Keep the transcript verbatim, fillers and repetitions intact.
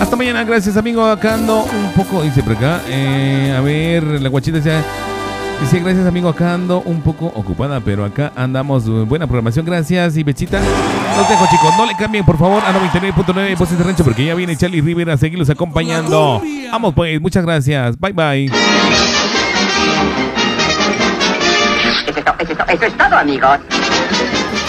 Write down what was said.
Hasta mañana, gracias amigo. Acá ando un poco, dice por acá. Eh, a ver, la guachita dice, dice, gracias amigo, acá ando un poco ocupada, pero acá andamos. Buena programación, gracias. Y Bechita, los dejo chicos, no le cambien por favor a noventa y nueve punto nueve Voces de Rancho, porque ya viene Charlie Rivera a seguirlos acompañando. Vamos pues, muchas gracias, bye bye. Eso es todo, eso es todo, amigos.